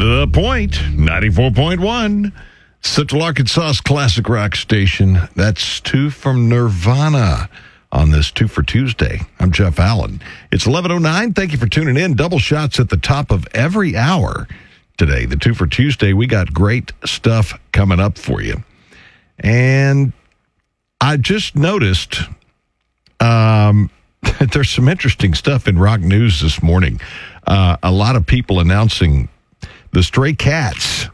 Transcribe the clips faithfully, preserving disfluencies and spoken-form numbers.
The Point, ninety-four point one. Central Arkansas's classic rock station. That's Two from Nirvana on this Two for Tuesday. I'm Jeff Allen. It's eleven oh nine. Thank you for tuning in. Double shots at the top of every hour today. The Two for Tuesday, we got great stuff coming up for you. And I just noticed um, there's some interesting stuff in rock news this morning. Uh, a lot of people announcing the Stray Cats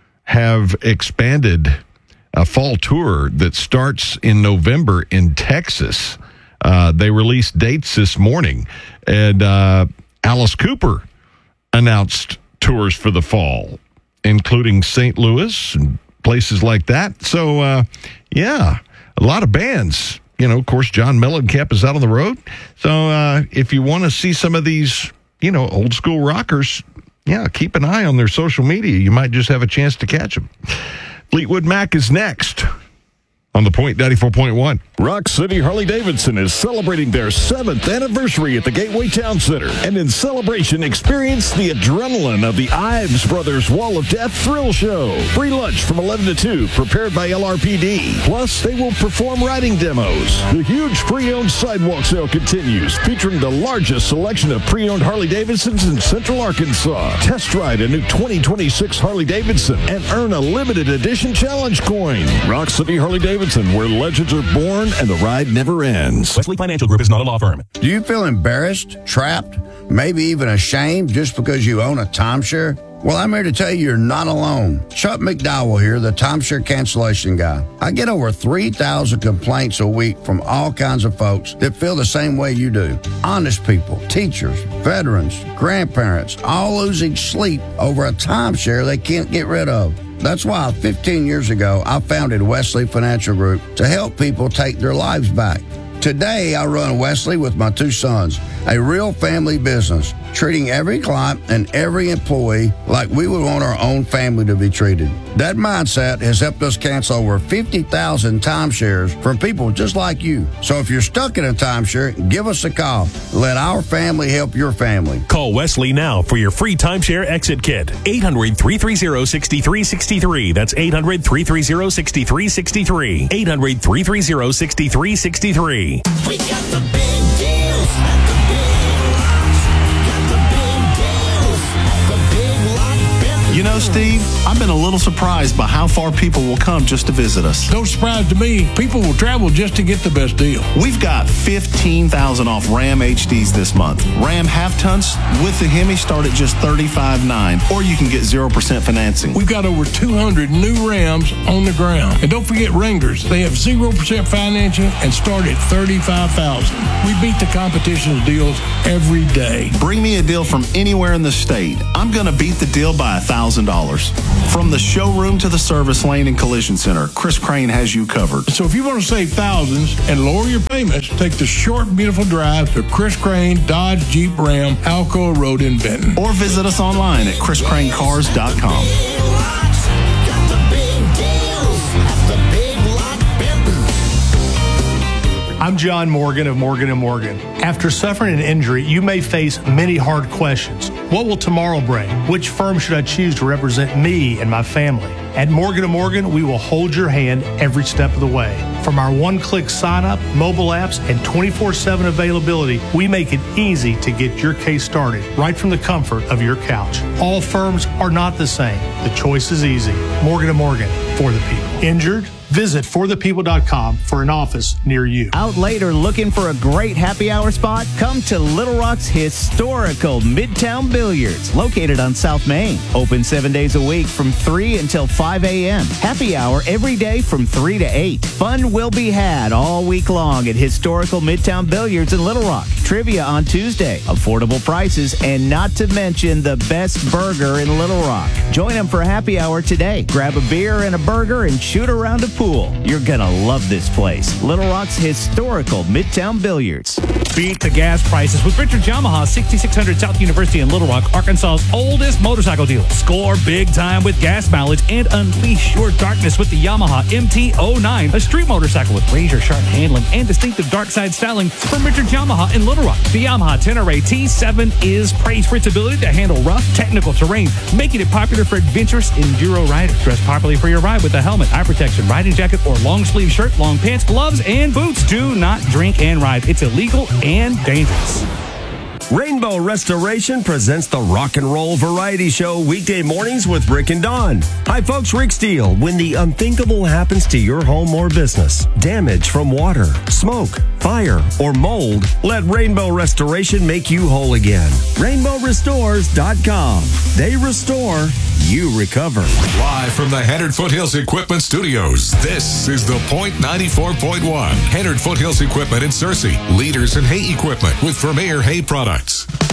have expanded a fall tour that starts in November in Texas. Uh, they released dates this morning, and uh, Alice Cooper announced tours for the fall, including Saint Louis and places like that. So, uh, yeah, a lot of bands. You know, of course, John Mellencamp is out on the road. So uh, if you want to see some of these, you know, old school rockers, yeah, keep an eye on their social media. You might just have a chance to catch them. Fleetwood Mac is next on The Point, ninety-four point one. Rock City Harley-Davidson is celebrating their seventh anniversary at the Gateway Town Center. And in celebration, experience the adrenaline of the Ives Brothers Wall of Death Thrill Show. Free lunch from eleven to two, prepared by L R P D. Plus, they will perform riding demos. The huge pre-owned sidewalk sale continues, featuring the largest selection of pre-owned Harley-Davidsons in Central Arkansas. Test ride a new twenty twenty-six Harley-Davidson and earn a limited edition challenge coin. Rock City Harley-Davidson, where legends are born and the ride never ends. Wesley Financial Group is not a law firm. Do you feel embarrassed, trapped, maybe even ashamed just because you own a timeshare? Well, I'm here to tell you you're not alone. Chuck McDowell here, the timeshare cancellation guy. I get over three thousand complaints a week from all kinds of folks that feel the same way you do. Honest people, teachers, veterans, grandparents, all losing sleep over a timeshare they can't get rid of. That's why fifteen years ago, I founded Wesley Financial Group to help people take their lives back. Today, I run Wesley with my two sons, a real family business, treating every client and every employee like we would want our own family to be treated. That mindset has helped us cancel over fifty thousand timeshares from people just like you. So if you're stuck in a timeshare, give us a call. Let our family help your family. Call Wesley now for your free timeshare exit kit. eight hundred, three three zero, six three six three. That's eight hundred, three three zero, six three six three. eight hundred, three three zero, six three six three. We got the big deals at the big lots. Got the big deals at the big lot Benton. You know, Steve, I've been a little surprised by how far people will come just to visit us. No surprise to me. People will travel just to get the best deal. We've got fifteen thousand off Ram H Ds this month. Ram half-tons with the Hemi start at just thirty-five nine, or you can get zero percent financing. We've got over two hundred new Rams on the ground. And don't forget Wranglers. They have zero percent financing and start at thirty-five thousand dollars. We beat the competition's deals every day. Bring me a deal from anywhere in the state. I'm going to beat the deal by one thousand dollars. From the showroom to the service lane and collision center, Chris Crane has you covered. So if you want to save thousands and lower your payments, take the short, beautiful drive to Chris Crane Dodge Jeep Ram Alcoa Road in Benton. Or visit us online at chris crane cars dot com. Big lots. Got the big deals at the big lot Benton. I'm John Morgan of Morgan and Morgan. After suffering an injury, you may face many hard questions. What will tomorrow bring? Which firm should I choose to represent me and my family? At Morgan and Morgan, we will hold your hand every step of the way. From our one-click sign-up, mobile apps, and twenty-four seven availability, we make it easy to get your case started right from the comfort of your couch. All firms are not the same. The choice is easy. Morgan and Morgan, for the people. Injured? Visit for the people dot com for an office near you. Out late or looking for a great happy hour spot? Come to Little Rock's historical Midtown Billiards, located on South Main. Open seven days a week from three until five a.m. Happy hour every day from three to eight. Fun will be had all week long at historical Midtown Billiards in Little Rock. Trivia on Tuesday, affordable prices, and not to mention the best burger in Little Rock. Join them for happy hour today. Grab a beer and a burger and shoot around a pool. You're gonna love this place. Little Rock's historical Midtown Billiards. Beat the gas prices with Richard Yamaha, sixty-six hundred South University in Little Rock, Arkansas's oldest motorcycle dealer. Score big time with gas mileage and unleash your darkness with the Yamaha M T oh nine, a street motorcycle with razor-sharp handling and distinctive dark side styling from Richard Yamaha in Little Rock. The Yamaha Tenere T seven is praised for its ability to handle rough, technical terrain, making it popular for adventurous enduro riders. Dress properly for your ride with a helmet, eye protection, riding jacket, or long-sleeve shirt, long pants, gloves, and boots. Do not drink and ride. It's illegal and dangerous. Rainbow Restoration presents the Rock and Roll Variety Show weekday mornings with Rick and Dawn. Hi folks, Rick Steele. When the unthinkable happens to your home or business, damage from water, smoke, fire, or mold, let Rainbow Restoration make you whole again. rainbow restores dot com. They restore, you recover. Live from the Hennard Foothills Equipment Studios, this is The Point ninety-four point one. Hennard Foothills Equipment in Searcy, leaders in hay equipment with Vermeer Hay Products.